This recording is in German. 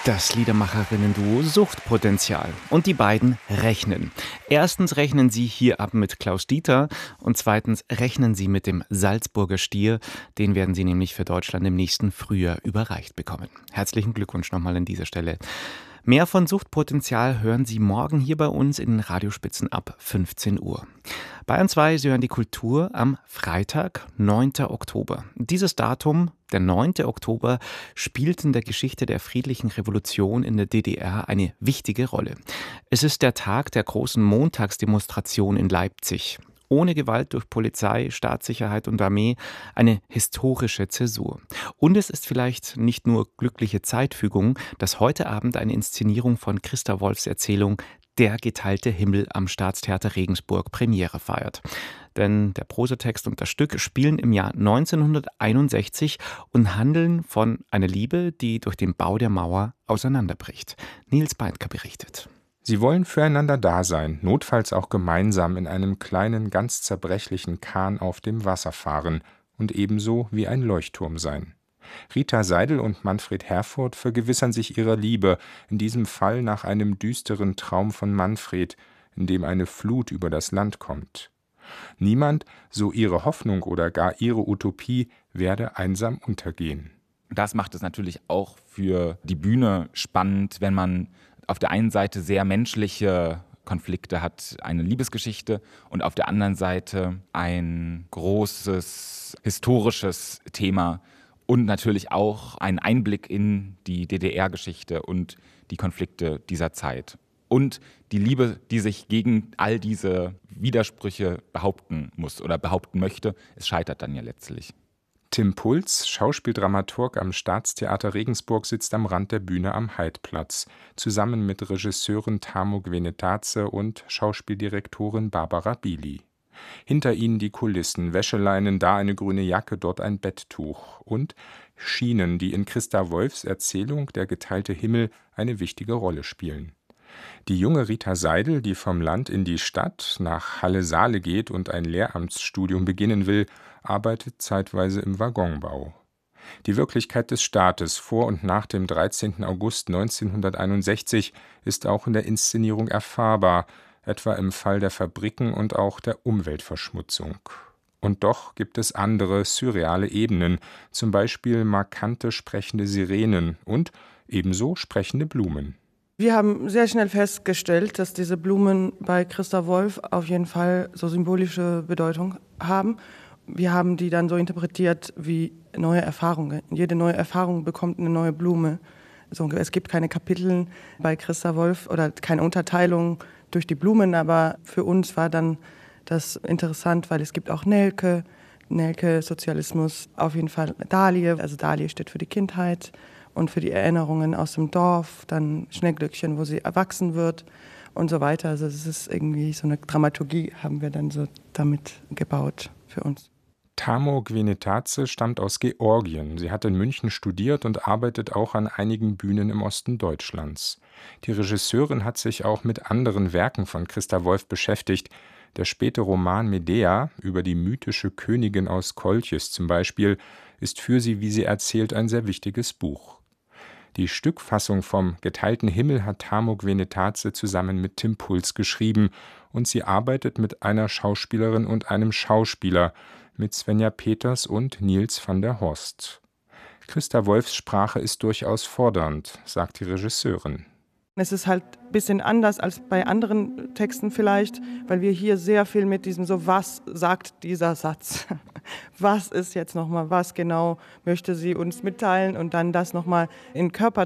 Das Liedermacherinnen-Duo Suchtpotenzial. Und die beiden rechnen. Erstens rechnen sie hier ab mit Klaus Dieter und zweitens rechnen sie mit dem Salzburger Stier. Den werden sie nämlich für Deutschland im nächsten Frühjahr überreicht bekommen. Herzlichen Glückwunsch nochmal an dieser Stelle. Mehr von Suchtpotenzial hören Sie morgen hier bei uns in den Radiospitzen ab 15 Uhr. Bayern 2, Sie hören die Kultur am Freitag, 9. Oktober. Dieses Datum, der 9. Oktober, spielt in der Geschichte der friedlichen Revolution in der DDR eine wichtige Rolle. Es ist der Tag der großen Montagsdemonstration in Leipzig. Ohne Gewalt durch Polizei, Staatssicherheit und Armee, eine historische Zäsur. Und es ist vielleicht nicht nur glückliche Zeitfügung, dass heute Abend eine Inszenierung von Christa Wolfs Erzählung Der geteilte Himmel am Staatstheater Regensburg Premiere feiert. Denn der Prosatext und das Stück spielen im Jahr 1961 und handeln von einer Liebe, die durch den Bau der Mauer auseinanderbricht. Nils Beindker berichtet. Sie wollen füreinander da sein, notfalls auch gemeinsam in einem kleinen, ganz zerbrechlichen Kahn auf dem Wasser fahren und ebenso wie ein Leuchtturm sein. Rita Seidel und Manfred Herfurth vergewissern sich ihrer Liebe, in diesem Fall nach einem düsteren Traum von Manfred, in dem eine Flut über das Land kommt. Niemand, so ihre Hoffnung oder gar ihre Utopie, werde einsam untergehen. Das macht es natürlich auch für die Bühne spannend, wenn man auf der einen Seite sehr menschliche Konflikte hat, eine Liebesgeschichte, und auf der anderen Seite ein großes historisches Thema und natürlich auch einen Einblick in die DDR-Geschichte und die Konflikte dieser Zeit. Und die Liebe, die sich gegen all diese Widersprüche behaupten muss oder behaupten möchte, es scheitert dann ja letztlich. Tim Puls, Schauspieldramaturg am Staatstheater Regensburg, sitzt am Rand der Bühne am Haidplatz, zusammen mit Regisseurin Tamo Gwenetaze und Schauspieldirektorin Barbara Bili. Hinter ihnen die Kulissen, Wäscheleinen, da eine grüne Jacke, dort ein Betttuch und Schienen, die in Christa Wolfs Erzählung Der geteilte Himmel eine wichtige Rolle spielen. Die junge Rita Seidel, die vom Land in die Stadt nach Halle-Saale geht und ein Lehramtsstudium beginnen will, arbeitet zeitweise im Waggonbau. Die Wirklichkeit des Staates vor und nach dem 13. August 1961 ist auch in der Inszenierung erfahrbar, etwa im Fall der Fabriken und auch der Umweltverschmutzung. Und doch gibt es andere surreale Ebenen, zum Beispiel markante sprechende Sirenen und ebenso sprechende Blumen. Wir haben sehr schnell festgestellt, dass diese Blumen bei Christa Wolf auf jeden Fall so symbolische Bedeutung haben. Wir haben die dann so interpretiert wie neue Erfahrungen. Jede neue Erfahrung bekommt eine neue Blume. So, es gibt keine Kapitel bei Christa Wolf oder keine Unterteilung durch die Blumen, aber für uns war dann das interessant, weil es gibt auch Nelke, Sozialismus, auf jeden Fall Dahlie, also Dahlie steht für die Kindheit und für die Erinnerungen aus dem Dorf, dann Schneeglöckchen, wo sie erwachsen wird und so weiter. Also es ist irgendwie so eine Dramaturgie, haben wir dann so damit gebaut für uns. Tamo Gwenetaze stammt aus Georgien. Sie hat in München studiert und arbeitet auch an einigen Bühnen im Osten Deutschlands. Die Regisseurin hat sich auch mit anderen Werken von Christa Wolf beschäftigt. Der späte Roman Medea über die mythische Königin aus Kolchis zum Beispiel ist für sie, wie sie erzählt, ein sehr wichtiges Buch. Die Stückfassung vom geteilten Himmel hat Tamo Gwenetaze zusammen mit Tim Puls geschrieben und sie arbeitet mit einer Schauspielerin und einem Schauspieler, mit Svenja Peters und Nils van der Horst. Christa Wolfs Sprache ist durchaus fordernd, sagt die Regisseurin. Es ist halt ein bisschen anders als bei anderen Texten vielleicht, weil wir hier sehr viel mit diesem so, was sagt dieser Satz? Was ist jetzt nochmal, was genau möchte sie uns mitteilen und dann das nochmal in Körper